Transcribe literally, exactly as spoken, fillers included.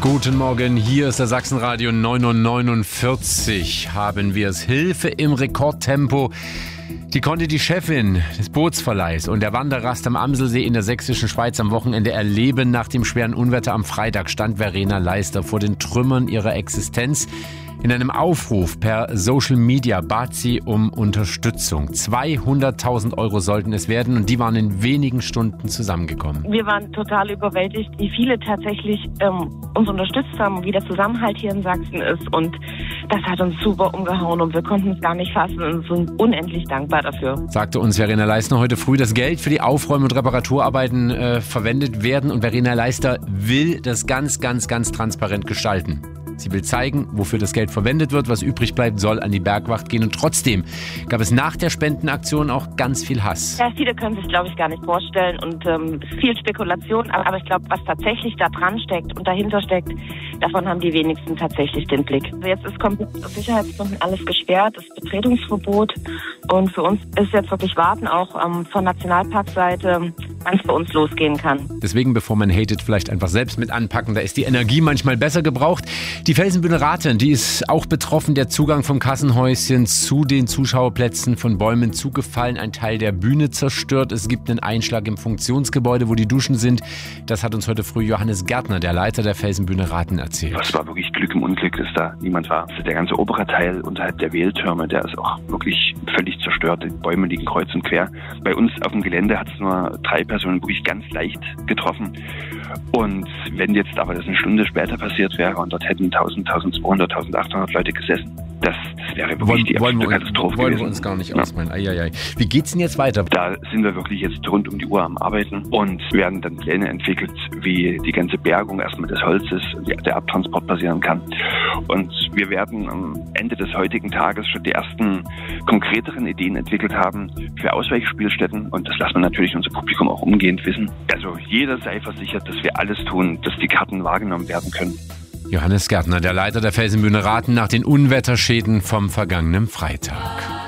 Guten Morgen, hier ist der Sachsenradio neun Uhr neunundvierzig. Haben wir es. Hilfe im Rekordtempo. Die konnte die Chefin des Bootsverleihs und der Wanderrast am Amselsee in der sächsischen Schweiz am Wochenende erleben. Nach dem schweren Unwetter am Freitag stand Verena Leister vor den Trümmern ihrer Existenz. In einem Aufruf per Social Media bat sie um Unterstützung. zweihunderttausend Euro sollten es werden und die waren in wenigen Stunden zusammengekommen. Wir waren total überwältigt, wie viele tatsächlich ähm, uns unterstützt haben, wie der Zusammenhalt hier in Sachsen ist. Und das hat uns super umgehauen und wir konnten es gar nicht fassen und sind unendlich dankbar dafür. Sagte uns Verena Leister heute früh. Das Geld für die Aufräum- und Reparaturarbeiten äh, verwendet werden und Verena Leister will das ganz, ganz, ganz transparent gestalten. Sie will zeigen, wofür das Geld verwendet wird. Was übrig bleibt, soll an die Bergwacht gehen. Und trotzdem gab es nach der Spendenaktion auch ganz viel Hass. Ja, viele können sich, glaube ich, gar nicht vorstellen und ähm, viel Spekulation. Aber, aber ich glaube, was tatsächlich da dran steckt und dahinter steckt, davon haben die wenigsten tatsächlich den Blick. Also jetzt ist komplett aus Sicherheitsgründen alles gesperrt, das Betretungsverbot. Und für uns ist jetzt wirklich Warten auch ähm, von Nationalparkseite, wann es bei uns losgehen kann. Deswegen, bevor man hatet, vielleicht einfach selbst mit anpacken. Da ist die Energie manchmal besser gebraucht. Die Felsenbühne Rathen, die ist auch betroffen. Der Zugang vom Kassenhäuschen zu den Zuschauerplätzen von Bäumen zugefallen. Ein Teil der Bühne zerstört. Es gibt einen Einschlag im Funktionsgebäude, wo die Duschen sind. Das hat uns heute früh Johannes Gärtner, der Leiter der Felsenbühne Rathen, erzählt. Es war wirklich Glück im Unglück, dass da niemand war. Also der ganze obere Teil unterhalb der Wähltürme, der ist auch wirklich völlig zerstört. Die Bäume liegen kreuz und quer. Bei uns auf dem Gelände hat es nur drei Personen wirklich ganz leicht getroffen. Und wenn jetzt aber das eine Stunde später passiert wäre und dort hätten tausend, tausendzweihundert, tausendachthundert Leute gesessen, das, das wäre wirklich wollen, die absolute wollen wir, Katastrophe wollen gewesen. wir uns gar nicht ja. ausmalen. Eieiei. Wie geht's denn jetzt weiter? Da sind wir wirklich jetzt rund um die Uhr am Arbeiten und werden dann Pläne entwickelt, wie die ganze Bergung erstmal des Holzes, der Abtransport passieren kann. Und wir werden am Ende des heutigen Tages schon die ersten konkreteren Ideen entwickelt haben für Ausweichspielstätten und das lassen wir natürlich unser Publikum auch umgehend wissen. Also jeder sei versichert, dass wir alles tun, dass die Karten wahrgenommen werden können. Johannes Gärtner, der Leiter der Felsenbühne Rathen, nach den Unwetterschäden vom vergangenen Freitag.